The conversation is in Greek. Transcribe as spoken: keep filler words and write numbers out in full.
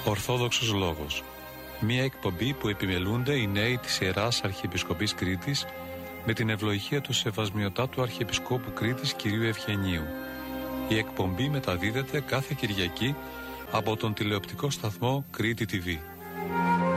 Ορθόδοξος Λόγος. Μία εκπομπή που επιμελούνται οι νέοι της Ιεράς Αρχιεπισκοπής Κρήτης με την ευλογία του Σεβασμιωτάτου Αρχιεπισκόπου Κρήτης κυρίου Ευγενίου. Η εκπομπή μεταδίδεται κάθε Κυριακή από τον τηλεοπτικό σταθμό Κρήτη τι βι.